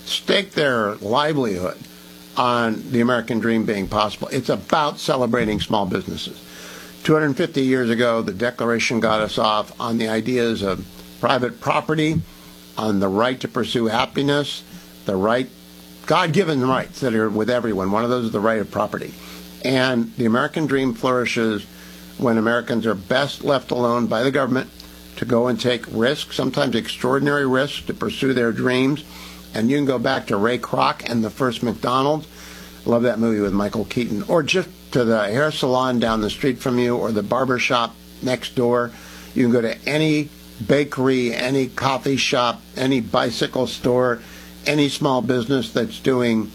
stake their livelihood on the American dream being possible. It's about celebrating small businesses. 250 years ago, the Declaration got us off on the ideas of private property, on the right to pursue happiness, the right, God-given rights that are with everyone. One of those is the right of property. And the American dream flourishes when Americans are best left alone by the government to go and take risks, sometimes extraordinary risks, to pursue their dreams. And you can go back to Ray Kroc and the first McDonald's. Love that movie with Michael Keaton. Or just to the hair salon down the street from you, or the barber shop next door. You can go to any bakery, any coffee shop, any bicycle store, any small business that's doing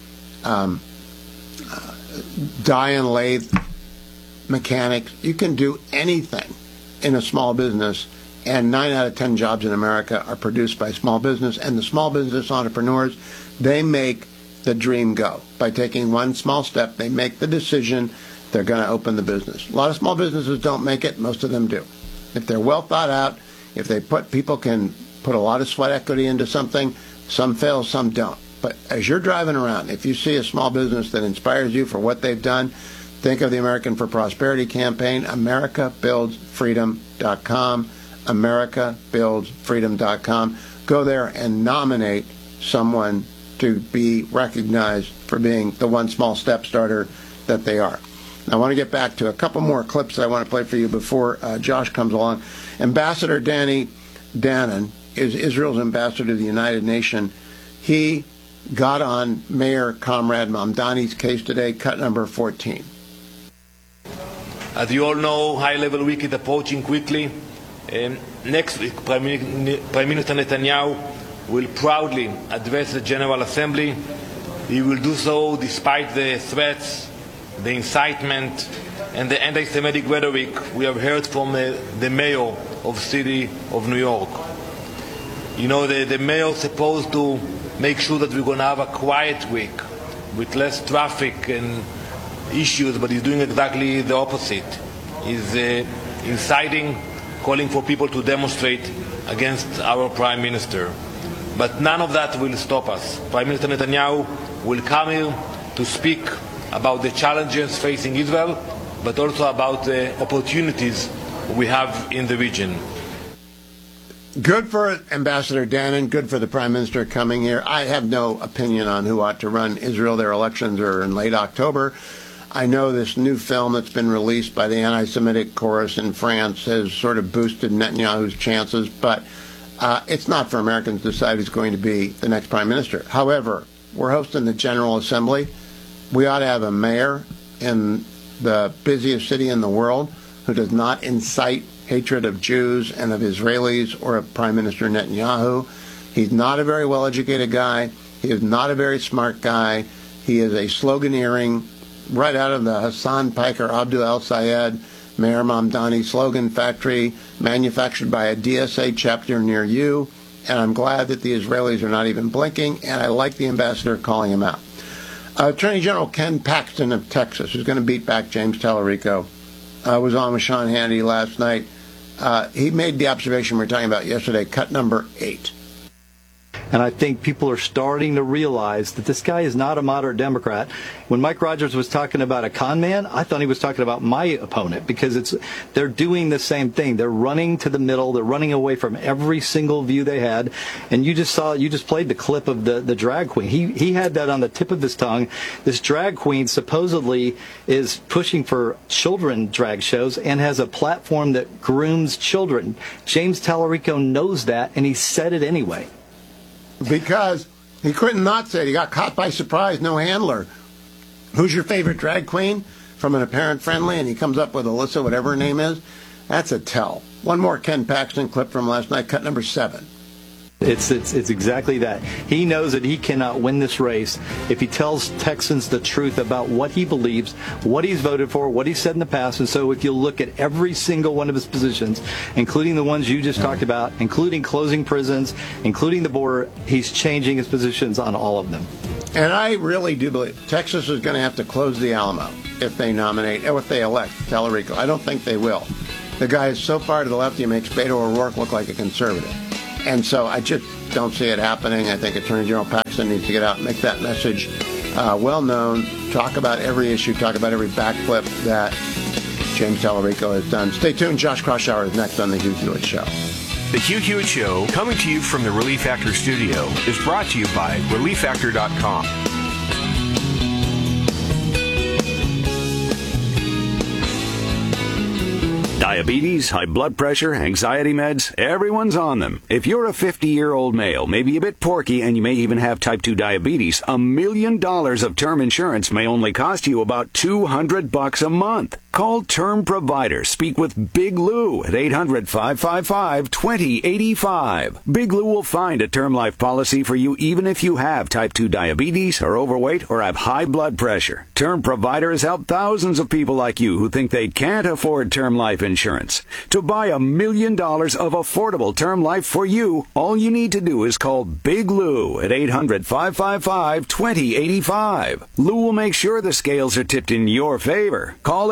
die and lathe mechanics. You can do anything in a small business, and 9 out of 10 jobs in America are produced by small business. And the small business entrepreneurs, they make the dream go. By taking one small step, they make the decision they're going to open the business. A lot of small businesses don't make it. Most of them do. If they're well thought out, if people can put a lot of sweat equity into something, some fail, some don't. But as you're driving around, if you see a small business that inspires you for what they've done, think of the American for Prosperity campaign, AmericaBuildsFreedom.com, AmericaBuildsFreedom.com. Go there and nominate someone to be recognized for being the one small step starter that they are. Now, I want to get back to a couple more clips that I want to play for you before Josh comes along. Ambassador Danny Danon is Israel's ambassador to the United Nations. He got on Mayor Comrade Mamdani's case today, cut number 14. As you all know, high-level week is approaching quickly. Next week, Prime Minister Netanyahu will proudly address the General Assembly. He will do so despite the threats, the incitement, and the anti-Semitic rhetoric we have heard from the mayor of the city of New York. You know, the mayor is supposed to make sure that we're going to have a quiet week with less traffic and issues, but he's doing exactly the opposite. He's inciting, calling for people to demonstrate against our Prime Minister. But none of that will stop us. Prime Minister Netanyahu will come here to speak about the challenges facing Israel, but also about the opportunities we have in the region. Good for Ambassador Danon, good for the Prime Minister coming here. I have no opinion on who ought to run Israel. Their elections are in late October. I know this new film that's been released by the anti-Semitic chorus in France has sort of boosted Netanyahu's chances, but it's not for Americans to decide who's going to be the next Prime Minister. However, we're hosting the General Assembly. We ought to have a mayor in the busiest city in the world who does not incite hatred of Jews and of Israelis or of Prime Minister Netanyahu. He's not a very well-educated guy. He is not a very smart guy. He is a sloganeering right out of the Hassan Piker Abdul El Sayed Mayor Mamdani slogan factory, manufactured by a DSA chapter near you. And I'm glad that the Israelis are not even blinking, and I like the ambassador calling him out. Attorney General Ken Paxton of Texas, who's going to beat back James Tallarico, was on with Sean Hannity last night. He made the observation we were talking about yesterday, cut number 8. And I think people are starting to realize that this guy is not a moderate Democrat. When Mike Rogers was talking about a con man, I thought he was talking about my opponent, because they're doing the same thing. They're running to the middle. They're running away from every single view they had. And you just played the clip of the drag queen. He had that on the tip of his tongue. This drag queen supposedly is pushing for children drag shows and has a platform that grooms children. James Tallarico knows that, and he said it anyway. Because he couldn't not say it. He got caught by surprise, no handler. Who's your favorite drag queen? From an apparent friendly, and he comes up with Alyssa, whatever her name is. That's a tell. One more Ken Paxton clip from last night, cut number 7. It's exactly that. He knows that he cannot win this race if he tells Texans the truth about what he believes, what he's voted for, what he said in the past. And so if you look at every single one of his positions, including the ones you just talked about, including closing prisons, including the border, he's changing his positions on all of them. And I really do believe Texas is going to have to close the Alamo if they nominate, or if they elect Tallarico. I don't think they will. The guy is so far to the left, he makes Beto O'Rourke look like a conservative. And so I just don't see it happening. I think Attorney General Paxton needs to get out and make that message well known, talk about every issue, talk about every backflip that James Tallarico has done. Stay tuned. Josh Kroshauer is next on The Hugh Hewitt Show. The Hugh Hewitt Show, coming to you from the Relief Factor studio, is brought to you by ReliefFactor.com. Diabetes, high blood pressure, anxiety meds, everyone's on them. If you're a 50-year-old male, maybe a bit porky, and you may even have type 2 diabetes, $1 million of term insurance may only cost you about $200 a month. Call Term Provider. Speak with Big Lou at 800-555-2085. Big Lou will find a term life policy for you even if you have type 2 diabetes, are overweight, or have high blood pressure. Term Provider has helped thousands of people like you who think they can't afford term life insurance. To buy $1 million of affordable term life for you, all you need to do is call Big Lou at 800-555-2085. Lou will make sure the scales are tipped in your favor. Call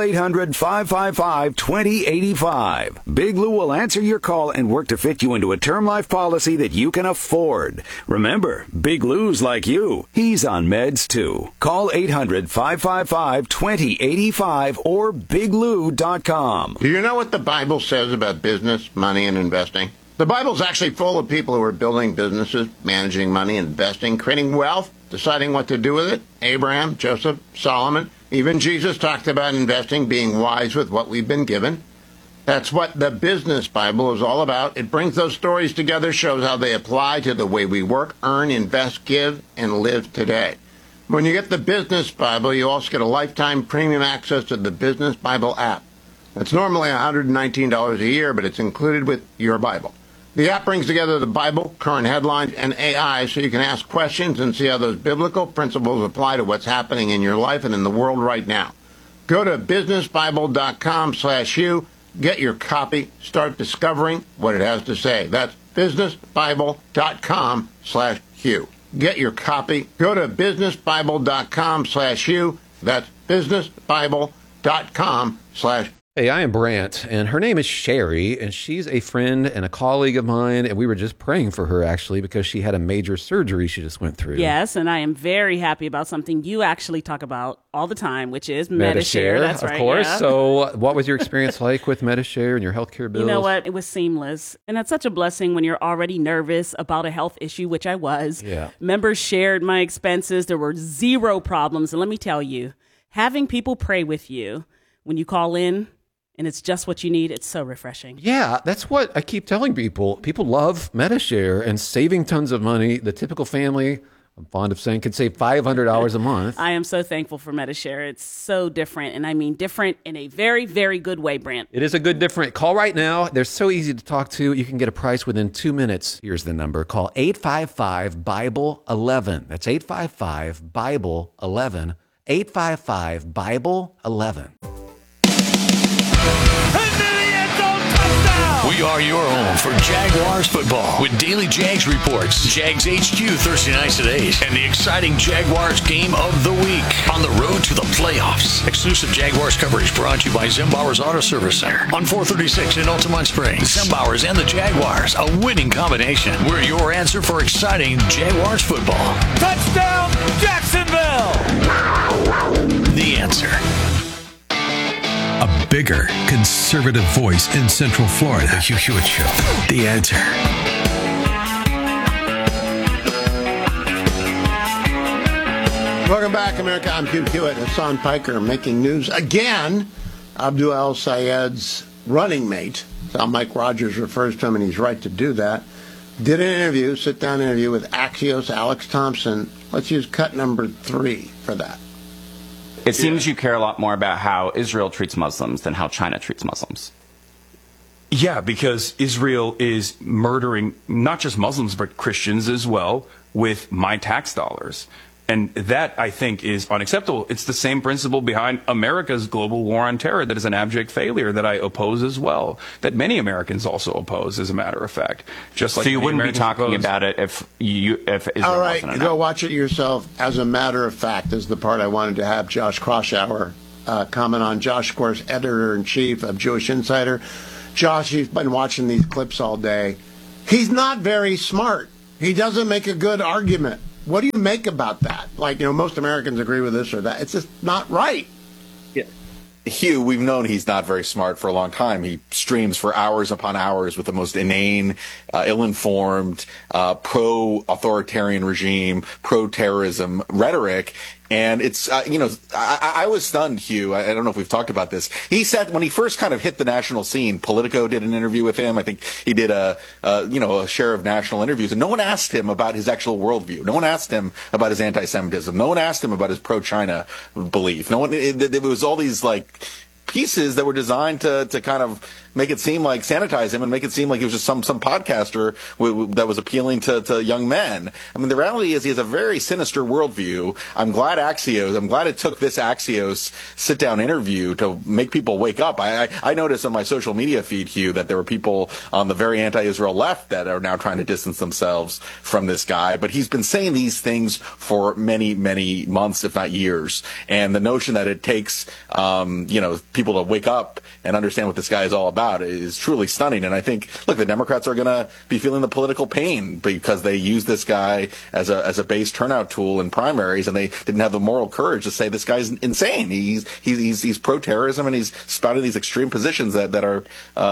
800-555-2085. Big Lou will answer your call and work to fit you into a term life policy that you can afford. Remember, Big Lou's like you. He's on meds too. Call 800-555-2085 or biglou.com. Do you know what the Bible says about business, money, and investing? The Bible's actually full of people who are building businesses, managing money, investing, creating wealth, deciding what to do with it. Abraham, Joseph, Solomon, even Jesus talked about investing, being wise with what we've been given. That's what the Business Bible is all about. It brings those stories together, shows how they apply to the way we work, earn, invest, give, and live today. When you get the Business Bible, you also get a lifetime premium access to the Business Bible app. It's normally $119 a year, but it's included with your Bible. The app brings together the Bible, current headlines, and AI so you can ask questions and see how those biblical principles apply to what's happening in your life and in the world right now. Go to businessbible.com/Hugh, get your copy, start discovering what it has to say. That's businessbible.com/Hugh. Get your copy. Go to businessbible.com/Hugh. That's businessbible.com/Hugh. Hey, I am Brant, and her name is Sherry, and she's a friend and a colleague of mine, and we were just praying for her, actually, because she had a major surgery she just went through. Yes, and I am very happy about something you actually talk about all the time, which is Medi-Share. That's right, of course. Yeah. So what was your experience like with Medi-Share and your healthcare bills? You know what? It was seamless, and that's such a blessing when you're already nervous about a health issue, which I was. Yeah. Members shared my expenses. There were zero problems, and let me tell you, having people pray with you when you call in, and it's just what you need, it's so refreshing. Yeah, that's what I keep telling people. People love Medi-Share and saving tons of money. The typical family, I'm fond of saying, could save $500 a month. I am so thankful for Medi-Share. It's so different, and I mean different in a very, very good way, Brant. It is a good different. Call right now. They're so easy to talk to. You can get a price within 2 minutes. Here's the number. Call 855-BIBLE-11. That's 855-BIBLE-11. 855-BIBLE-11. We are your home for Jaguars football with daily Jags reports, Jags HQ Thursday nights at 8, and the exciting Jaguars game of the week on the road to the playoffs. Exclusive Jaguars coverage brought to you by Zimbauer's Auto Service Center on 436 in Altamont Springs. Zimbauer's and the Jaguars, a winning combination. We're your answer for exciting Jaguars football. Touchdown, Jacksonville! The answer. A bigger conservative voice in Central Florida. The Hugh Hewitt Show. The answer. Welcome back, America. I'm Hugh Hewitt. Hassan Piker making news again. Abdul El-Sayed's running mate, that's how Mike Rogers refers to him, and he's right to do that, did an interview, sit-down interview with Axios' Alex Thompson. Let's use cut number 3 for that. It seems you care a lot more about how Israel treats Muslims than how China treats Muslims. Yeah, because Israel is murdering not just Muslims, but Christians as well with my tax dollars. And that, I think, is unacceptable. It's the same principle behind America's global war on terror that is an abject failure that I oppose as well, that many Americans also oppose, as a matter of fact. Just like so you wouldn't Americans be talking oppose. about it if Israel All right, wasn't go watch it yourself. As a matter of fact, is the part I wanted to have Josh Kroshauer comment on. Josh, of course, editor-in-chief of Jewish Insider. Josh, you've been watching these clips all day. He's not very smart. He doesn't make a good argument. What do you make about that? Like, most Americans agree with this or that. It's just not right. Hugh, we've known he's not very smart for a long time. He streams for hours upon hours with the most inane, ill-informed, pro-authoritarian regime, pro-terrorism rhetoric. And it's, I was stunned, Hugh. I don't know if we've talked about this. He said when he first kind of hit the national scene, Politico did an interview with him. I think he did a share of national interviews. And no one asked him about his actual worldview. No one asked him about his anti-Semitism. No one asked him about his pro-China belief. It was all these, pieces that were designed to kind of make it seem like sanitize him and make it seem like he was just some podcaster that was appealing to young men. I mean, the reality is he has a very sinister worldview. I'm glad it took this Axios sit-down interview to make people wake up. I noticed on my social media feed, Hugh, that there were people on the very anti-Israel left that are now trying to distance themselves from this guy. But he's been saying these things for many, many months, if not years. And the notion that it takes, people to wake up and understand what this guy is all about is truly stunning. And I think, look, the Democrats are going to be feeling the political pain because they used this guy as a base turnout tool in primaries, and they didn't have the moral courage to say this guy's insane. He's pro-terrorism, and he's spouting these extreme positions that are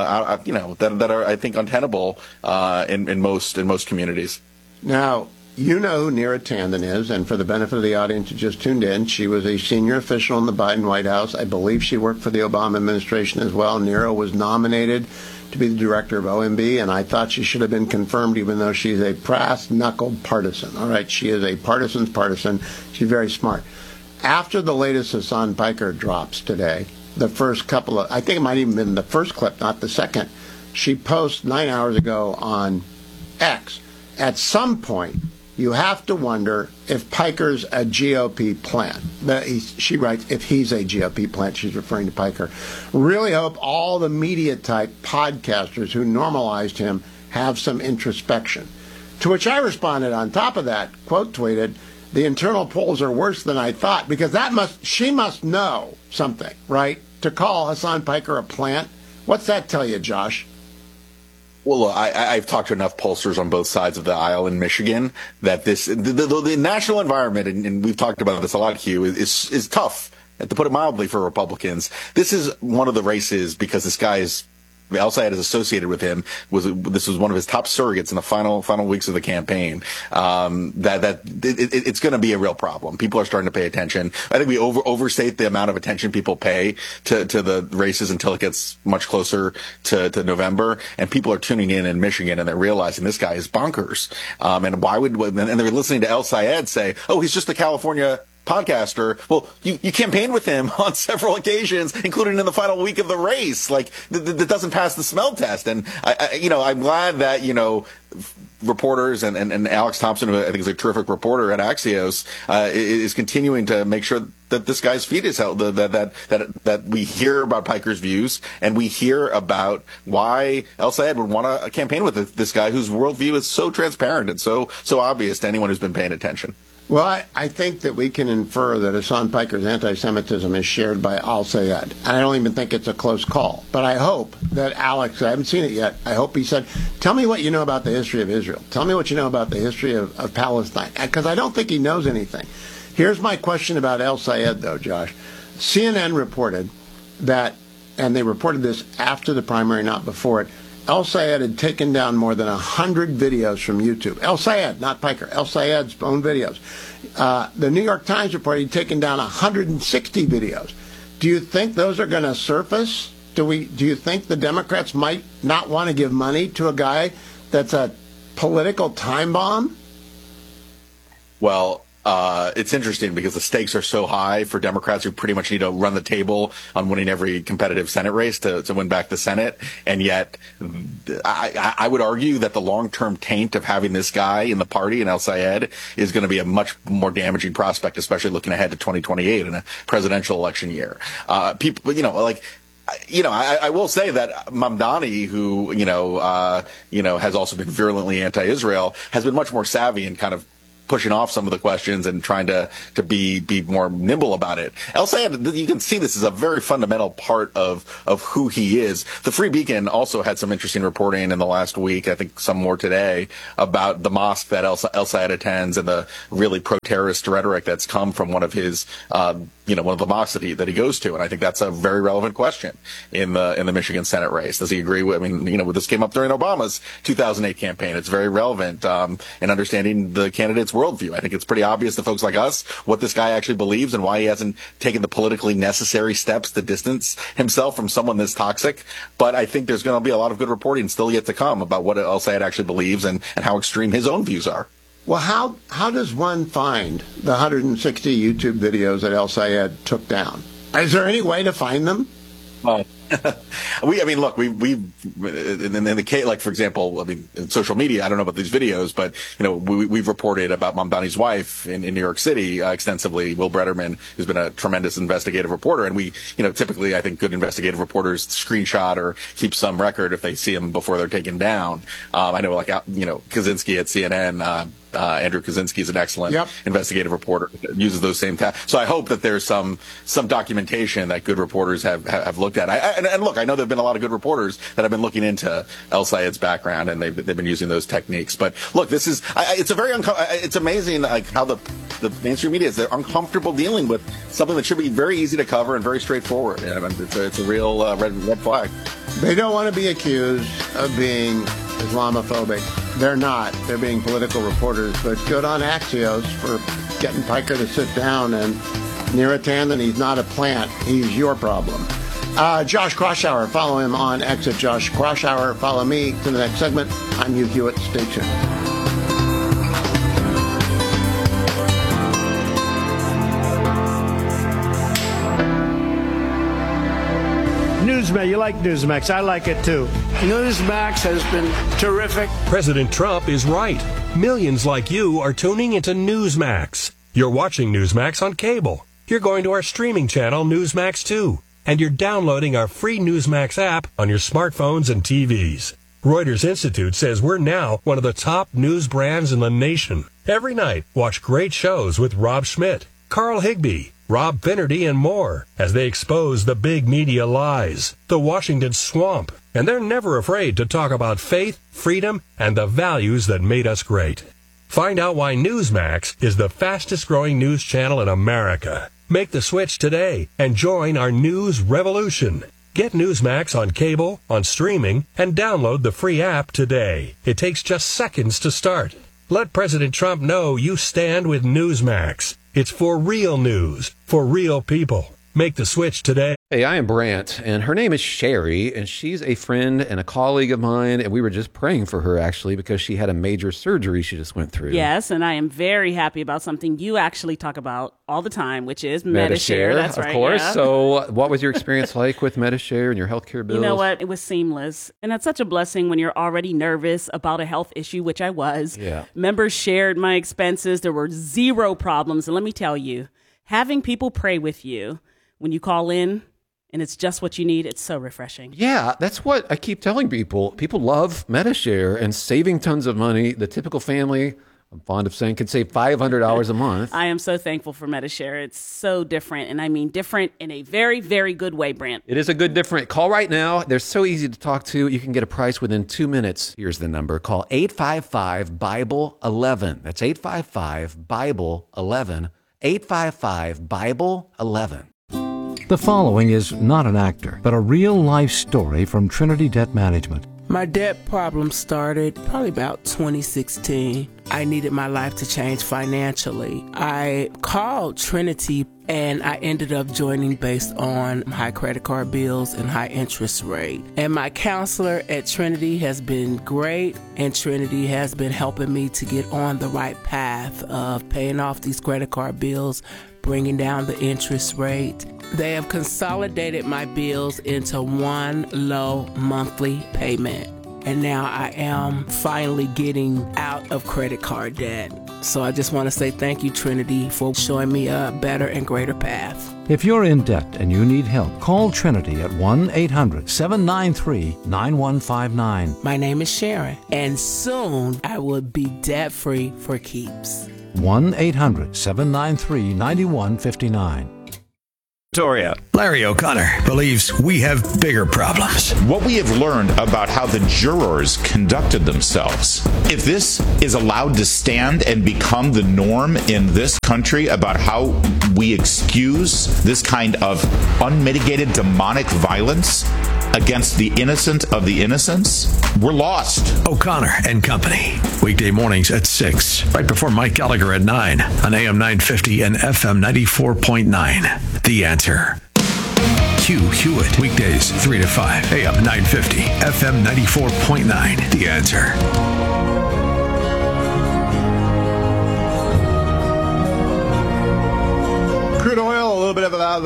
I think untenable in most communities. Now, you know who Neera Tanden is, and for the benefit of the audience who just tuned in, she was a senior official in the Biden White House. I believe she worked for the Obama administration as well. Neera was nominated to be the director of OMB, and I thought she should have been confirmed, even though she's a brass-knuckled partisan. All right, she is a partisan's partisan. She's very smart. After the latest Hasan Piker drops today, the first couple of, I think it might even been the first clip, not the second, she posts 9 hours ago on X. At some point, you have to wonder if Piker's a GOP plant. She writes, if he's a GOP plant, she's referring to Piker. Really hope all the media-type podcasters who normalized him have some introspection. To which I responded on top of that, quote tweeted, the internal polls are worse than I thought, because she must know something, right? To call Hasan Piker a plant. What's that tell you, Josh? Well, look, I've talked to enough pollsters on both sides of the aisle in Michigan that the national environment, and we've talked about this a lot, Hugh, is tough, to put it mildly, for Republicans. This is one of the races because this guy is El-Sayed is associated with him. This was one of his top surrogates in the final weeks of the campaign. It's going to be a real problem. People are starting to pay attention. I think we overstate the amount of attention people pay to the races until it gets much closer to November. And people are tuning in Michigan, and they're realizing this guy is bonkers. And they're listening to El-Sayed say, "Oh, he's just a California podcaster." Well, you campaigned with him on several occasions, including in the final week of the race. That doesn't pass the smell test. And I'm glad that reporters and Alex Thompson, who I think is a terrific reporter at Axios, is continuing to make sure that this guy's feet is held. That we hear about Piker's views, and we hear about why El-Sayed would want to campaign with this guy whose worldview is so transparent and so obvious to anyone who's been paying attention. Well, I think that we can infer that Hasan Piker's anti-Semitism is shared by al-Sayed. And I don't even think it's a close call. But I hope that Alex, I haven't seen it yet, I hope he said, tell me what you know about the history of Israel. Tell me what you know about the history of Palestine. Because I don't think he knows anything. Here's my question about El-Sayed, though, Josh. CNN reported that, and they reported this after the primary, not before it, El-Sayed had taken down more than 100 videos from YouTube. El-Sayed, not Piker. El-Sayed's own videos. The New York Times reported he'd taken down 160 videos. Do you think those are going to surface? Do you think the Democrats might not want to give money to a guy that's a political time bomb? Well, it's interesting because the stakes are so high for Democrats who pretty much need to run the table on winning every competitive Senate race to win back the Senate. And yet I would argue that the long-term taint of having this guy in the party and El-Sayed is going to be a much more damaging prospect, especially looking ahead to 2028 in a presidential election year. People, I will say that Mamdani, who, has also been virulently anti-Israel, has been much more savvy in kind of pushing off some of the questions and trying to be more nimble about it. El Sayed, you can see this is a very fundamental part of who he is. The Free Beacon also had some interesting reporting in the last week, I think some more today, about the mosque that El Sayed attends and the really pro-terrorist rhetoric that's come from one of his, one of the mosques that he goes to. And I think that's a very relevant question in the Michigan Senate race. Does he agree with, this came up during Obama's 2008 campaign. It's very relevant in understanding the candidate's worldview. I think it's pretty obvious to folks like us what this guy actually believes and why he hasn't taken the politically necessary steps to distance himself from someone this toxic. But I think there's going to be a lot of good reporting still yet to come about what El Sayed actually believes and how extreme his own views are. Well, how does one find the 160 YouTube videos that El Sayed took down? Is there any way to find them? We in the case, like, for example, in social media, I don't know about these videos, but, we've reported about Mamdani's wife in New York City extensively, Will Brederman, who's been a tremendous investigative reporter. And we, typically, I think good investigative reporters screenshot or keep some record if they see them before they're taken down. I know, Kaczynski at CNN, Andrew Kaczynski is an excellent investigative reporter, uses those same tasks. So I hope that there's some documentation that good reporters have looked at. And look, I know there have been a lot of good reporters that have been looking into El Sayed's background, and they've been using those techniques. But look, this is it's amazing how the mainstream media they're uncomfortable dealing with something that should be very easy to cover and very straightforward. It's a real red flag. They don't want to be accused of being Islamophobic. They're not. They're being political reporters. But good on Axios for getting Piker to sit down. And Neera Tanden, he's not a plant. He's your problem. Josh Kraushaar, follow him on X at Josh Kraushaar. Follow me to the next segment. I'm Hugh Hewitt. Stay tuned. Newsmax, you like Newsmax. I like it too. Newsmax has been terrific. President Trump is right. Millions like you are tuning into Newsmax. You're watching Newsmax on cable. You're going to our streaming channel, Newsmax 2. And you're downloading our free Newsmax app on your smartphones and TVs. Reuters Institute says we're now one of the top news brands in the nation. Every night, watch great shows with Rob Schmidt, Carl Higbie, Rob Finnerty, and more as they expose the big media lies, the Washington swamp, and they're never afraid to talk about faith, freedom, and the values that made us great. Find out why Newsmax is the fastest-growing news channel in America. Make the switch today and join our news revolution. Get Newsmax on cable, on streaming, and download the free app today. It takes just seconds to start. Let President Trump know you stand with Newsmax. It's for real news, for real people. Make the switch today. Hey, I am Brant, and her name is Sherry, and she's a friend and a colleague of mine, and we were just praying for her, actually, because she had a major surgery she just went through. Yes, and I am very happy about something you actually talk about all the time, which is Medi-Share. That's right, of course. Yeah. So what was your experience like with Medi-Share and your healthcare bills? You know what? It was seamless. And that's such a blessing when you're already nervous about a health issue, which I was. Yeah. Members shared my expenses. There were zero problems. And let me tell you, having people pray with you when you call in, and it's just what you need, it's so refreshing. Yeah, that's what I keep telling people. People love Medi-Share and saving tons of money. The typical family, I'm fond of saying, could save $500 a month. I am so thankful for Medi-Share. It's so different, and I mean different in a very, very good way, Brant. It is a good different. Call right now. They're so easy to talk to. You can get a price within 2 minutes. Here's the number. Call 855-BIBLE-11. That's 855-BIBLE-11. 855-BIBLE-11. The following is not an actor, but a real-life story from Trinity Debt Management. My debt problem started probably about 2016. I needed my life to change financially. I called Trinity and I ended up joining based on high credit card bills and high interest rate. And my counselor at Trinity has been great, and Trinity has been helping me to get on the right path of paying off these credit card bills, bringing down the interest rate. They have consolidated my bills into one low monthly payment. And now I am finally getting out of credit card debt. So I just want to say thank you, Trinity, for showing me a better and greater path. If you're in debt and you need help, call Trinity at 1-800-793-9159. My name is Sharon, and soon I will be debt-free for keeps. 1-800-793-9159. Victoria. Larry O'Connor believes we have bigger problems. What we have learned about how the jurors conducted themselves, if this is allowed to stand and become the norm in this country about how we excuse this kind of unmitigated demonic violence against the innocent of the innocents, we're lost. O'Connor and Company. Weekday mornings at 6, right before Mike Gallagher at 9 on AM 950 and FM 94.9. The Answer. Hugh Hewitt. Weekdays 3 to 5, AM 950, FM 94.9. The Answer. Crude oil, a little bit of about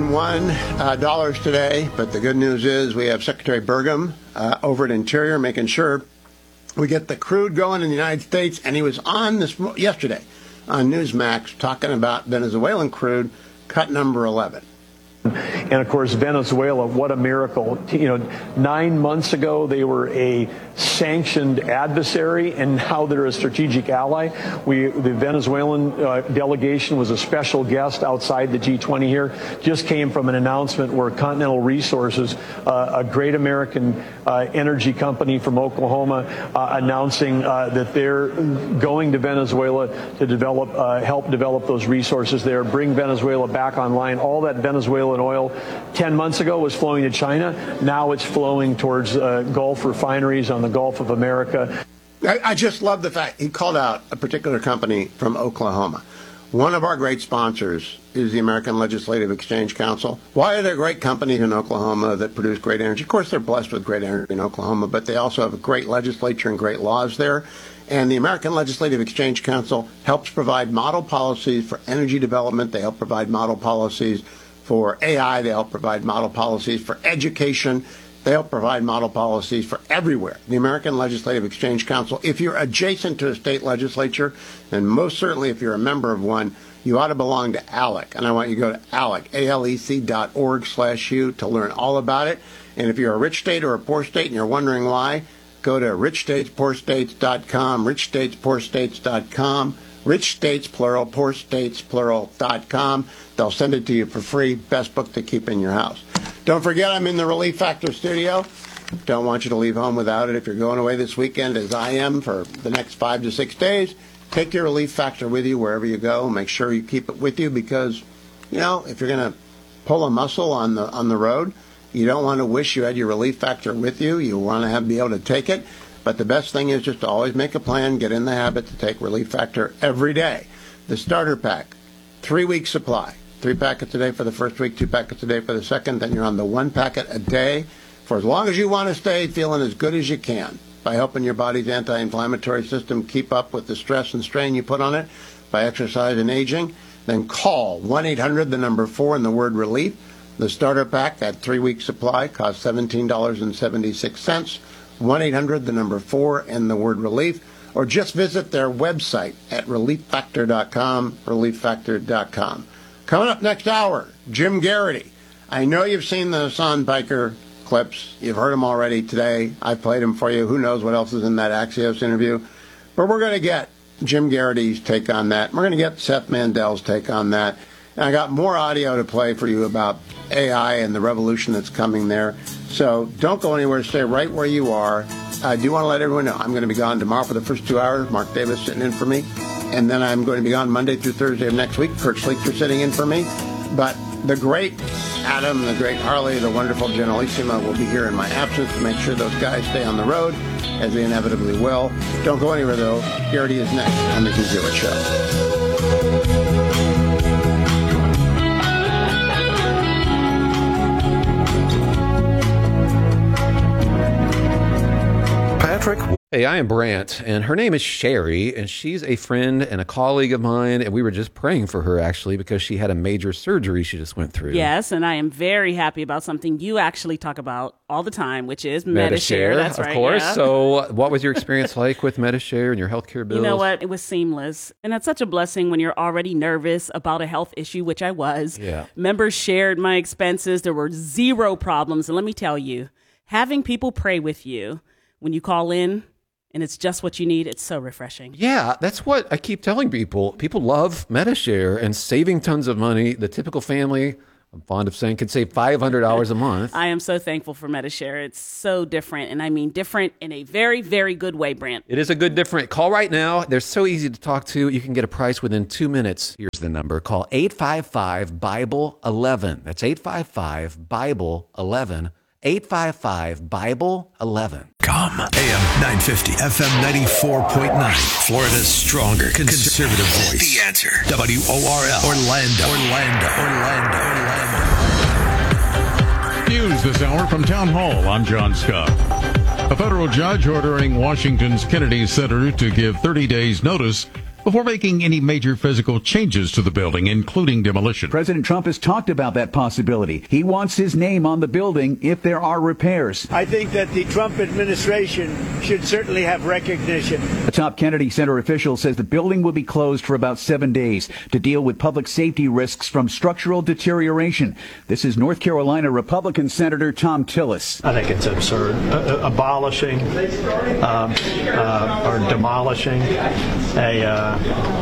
$101 today, but the good news is we have Secretary Burgum over at Interior making sure we get the crude going in the United States, and he was on this yesterday on Newsmax talking about Venezuelan crude, cut number 11. And of course, Venezuela, what a miracle. 9 months ago, they were a sanctioned adversary, and now they're a strategic ally. The Venezuelan delegation was a special guest outside the G20 here. Just came from an announcement where Continental Resources, a great American energy company from Oklahoma, announcing that they're going to Venezuela to help develop those resources there, bring Venezuela back online. All that Venezuelan oil 10 months ago was flowing to China. Now it's flowing towards Gulf refineries on the Gulf of America. I just love the fact he called out a particular company from Oklahoma. One of our great sponsors is the American Legislative Exchange Council. Why are there great companies in Oklahoma that produce great energy? Of course, they're blessed with great energy in Oklahoma, but they also have a great legislature and great laws there. And the American Legislative Exchange Council helps provide model policies for energy development. They help provide model policies for AI. They help provide model policies for education. They help provide model policies for everywhere. The American Legislative Exchange Council, if you're adjacent to a state legislature, and most certainly if you're a member of one, you ought to belong to ALEC. And I want you to go to ALEC, ALEC.org/U to learn all about it. And if you're a rich state or a poor state and you're wondering why, go to richstatespoorstates.com, richstatespoorstates.com. Rich states, plural, poor states, plural.com. They'll send it to you for free. Best book to keep in your house. Don't forget, I'm in the Relief Factor studio. Don't want you to leave home without it. If you're going away this weekend, as I am, for the next 5 to 6 days, take your Relief Factor with you wherever you go. Make sure you keep it with you because, if you're going to pull a muscle on the road, you don't want to wish you had your Relief Factor with you. You want to be able to take it. But the best thing is just to always make a plan, get in the habit to take Relief Factor every day. The starter pack, 3-week supply. 3 packets a day for the first week, 2 packets a day for the second. Then you're on the 1 packet a day for as long as you want to stay feeling as good as you can by helping your body's anti-inflammatory system keep up with the stress and strain you put on it by exercise and aging. Then call 1-800, the number 4, and the word relief. The starter pack, that 3-week supply, costs $17.76. 1-800, the number 4, and the word relief, or just visit their website at relieffactor.com, relieffactor.com. Coming up next hour, Jim Garrity. I know you've seen the Hassan Piker clips. You've heard them already today. I played them for you. Who knows what else is in that Axios interview. But we're going to get Jim Garrity's take on that. We're going to get Seth Mandel's take on that. And I got more audio to play for you about AI and the revolution that's coming there. So don't go anywhere. Stay right where you are. I do want to let everyone know I'm going to be gone tomorrow for the first 2 hours. Mark Davis sitting in for me. And then I'm going to be gone Monday through Thursday of next week. Kurt Schlichter sitting in for me. But the great Adam, the great Harley, the wonderful Generalissima will be here in my absence to make sure those guys stay on the road, as they inevitably will. Don't go anywhere, though. Garrity is next on The Hugh Hewitt Show. Hey, I am Brant, and her name is Sherry, and she's a friend and a colleague of mine, and we were just praying for her, actually, because she had a major surgery she just went through. Yes, and I am very happy about something you actually talk about all the time, which is Medi-Share. That's right, of course. Yeah. So what was your experience like with Medi-Share and your healthcare bills? You know what? It was seamless, and that's such a blessing when you're already nervous about a health issue, which I was. Yeah. Members shared my expenses. There were zero problems, and let me tell you, having people pray with you when you call in, and it's just what you need. It's so refreshing. Yeah, that's what I keep telling people. People love Metashare and saving tons of money. The typical family, I'm fond of saying, could save $500 a month. I am so thankful for Metashare. It's so different, and I mean different in a very, very good way, Brant. It is a good different. Call right now. They're so easy to talk to. You can get a price within 2 minutes. Here's the number. Call 855-BIBLE-11. That's 855-BIBLE-11. 855-BIBLE-11. AM 950, FM 94.9. Florida's stronger conservative voice. The Answer. WORL. Orlando. News this hour from Town Hall. I'm John Scott. A federal judge ordering Washington's Kennedy Center to give 30 days notice before making any major physical changes to the building, including demolition. President Trump has talked about that possibility. He wants his name on the building if there are repairs. I think that the Trump administration should certainly have recognition. A top Kennedy Center official says the building will be closed for about 7 days to deal with public safety risks from structural deterioration. This is North Carolina Republican Senator Thom Tillis. I think it's absurd. Abolishing or demolishing a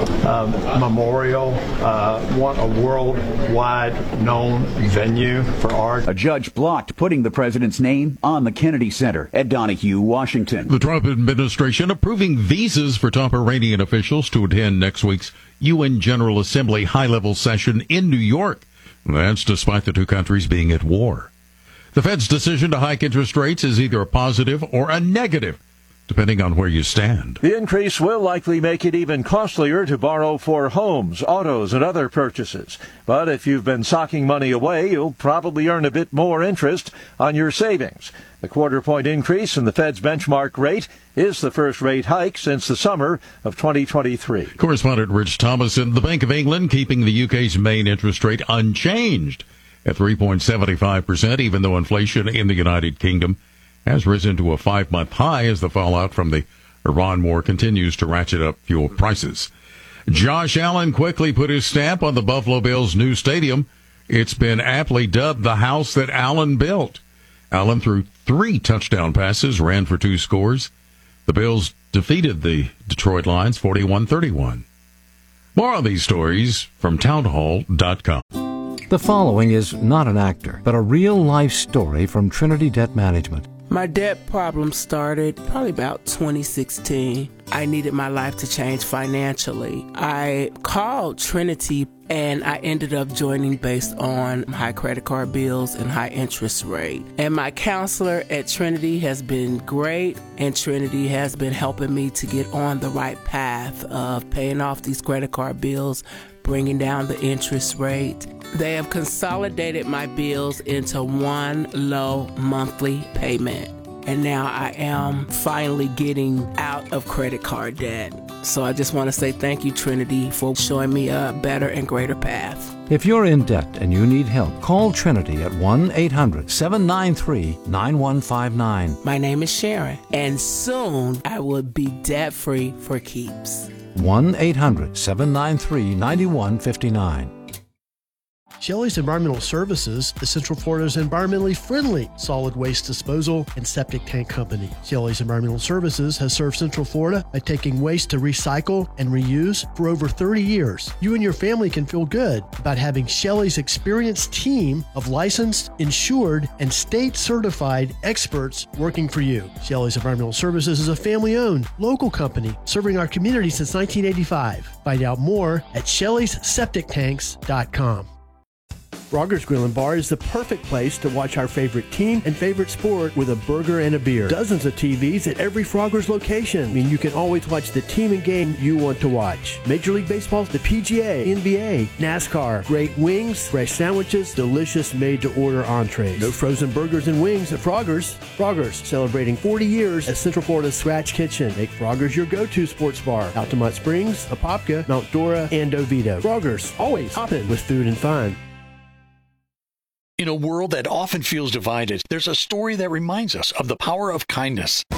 memorial, a worldwide known venue for art. A judge blocked putting the president's name on the Kennedy Center. Ed Donahue, Washington. The Trump administration approving visas for top Iranian officials to attend next week's UN General Assembly high-level session in New York. That's despite the two countries being at war. The Fed's decision to hike interest rates is either a positive or a negative, depending on where you stand. The increase will likely make it even costlier to borrow for homes, autos, and other purchases. But if you've been socking money away, you'll probably earn a bit more interest on your savings. The quarter-point increase in the Fed's benchmark rate is the first rate hike since the summer of 2023. Correspondent Rich Thomason, the Bank of England keeping the UK's main interest rate unchanged at 3.75%, even though inflation in the United Kingdom has risen to a 5-month high as the fallout from the Iran war continues to ratchet up fuel prices. Josh Allen quickly put his stamp on the Buffalo Bills' new stadium. It's been aptly dubbed the house that Allen built. Allen threw 3 touchdown passes, ran for 2 scores. The Bills defeated the Detroit Lions 41-31. More on these stories from townhall.com. The following is not an actor, but a real-life story from Trinity Debt Management. My debt problem started probably about 2016. I needed my life to change financially. I called Trinity and I ended up joining based on high credit card bills and high interest rate. And my counselor at Trinity has been great, and Trinity has been helping me to get on the right path of paying off these credit card bills, bringing down the interest rate. They have consolidated my bills into one low monthly payment. And now I am finally getting out of credit card debt. So I just want to say thank you, Trinity, for showing me a better and greater path. If you're in debt and you need help, call Trinity at 1-800-793-9159. My name is Sharon, and soon I will be debt-free for keeps. 1-800-793-9159. Shelley's Environmental Services is Central Florida's environmentally friendly solid waste disposal and septic tank company. Shelley's Environmental Services has served Central Florida by taking waste to recycle and reuse for over 30 years. You and your family can feel good about having Shelley's experienced team of licensed, insured, and state-certified experts working for you. Shelley's Environmental Services is a family-owned, local company serving our community since 1985. Find out more at Shelley'sSepticTanks.com. Frogger's Grill and Bar is the perfect place to watch our favorite team and favorite sport with a burger and a beer. Dozens of TVs at every Frogger's location mean you can always watch the team and game you want to watch. Major League Baseball, the PGA, NBA, NASCAR, great wings, fresh sandwiches, delicious made-to-order entrees. No frozen burgers and wings at Frogger's. Frogger's, celebrating 40 years as Central Florida's Scratch Kitchen. Make Frogger's your go-to sports bar. Altamont Springs, Apopka, Mount Dora, and Oviedo. Frogger's, always hopping with food and fun. In a world that often feels divided, there's a story that reminds us of the power of kindness.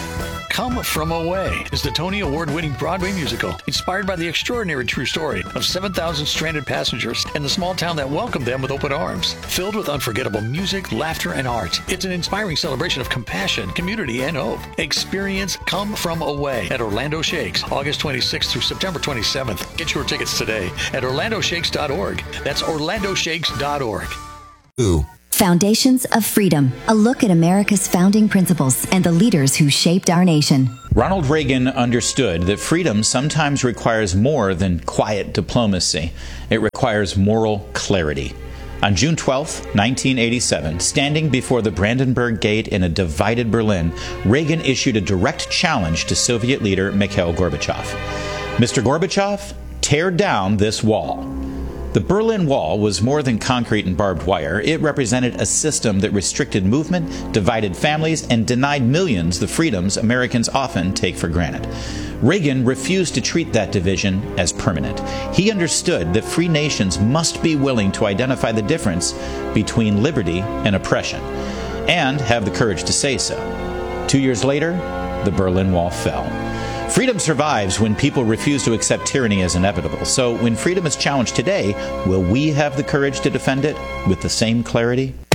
Come From Away is the Tony Award-winning Broadway musical inspired by the extraordinary true story of 7,000 stranded passengers and the small town that welcomed them with open arms. Filled with unforgettable music, laughter, and art, it's an inspiring celebration of compassion, community, and hope. Experience Come From Away at Orlando Shakes, August 26th through September 27th. Get your tickets today at orlandoshakes.org. That's orlandoshakes.org. Foundations of Freedom, a look at America's founding principles and the leaders who shaped our nation. Ronald Reagan understood that freedom sometimes requires more than quiet diplomacy. It requires moral clarity. On June 12, 1987, standing before the Brandenburg Gate in a divided Berlin, Reagan issued a direct challenge to Soviet leader Mikhail Gorbachev. Mr. Gorbachev, tear down this wall. The Berlin Wall was more than concrete and barbed wire. It represented a system that restricted movement, divided families, and denied millions the freedoms Americans often take for granted. Reagan refused to treat that division as permanent. He understood that free nations must be willing to identify the difference between liberty and oppression, and have the courage to say so. 2 years later, the Berlin Wall fell. Freedom survives when people refuse to accept tyranny as inevitable. So when freedom is challenged today, will we have the courage to defend it with the same clarity?